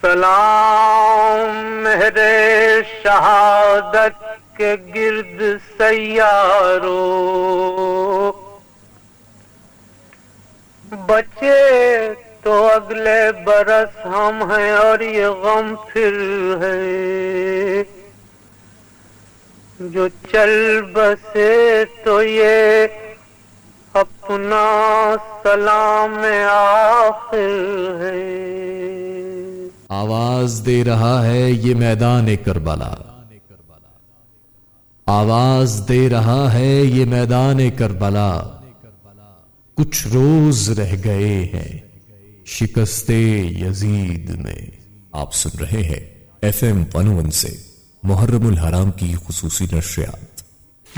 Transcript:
सलाम मेरे शहादत के गिर्द सैयारो, बचे तो अगले बरस हम हैं और ये गम फिर है, जो चल बसे तो ये अपना सलाम आखिर है। आवाज दे रहा है ये मैदान करबला, आवाज दे रहा है ये मैदान करबला, कुछ रोज रह गए हैं शिकस्ते यजीद में। आप सुन रहे हैं FM 101 से मुहर्रमुल हराम की खुसूसी नशरियात।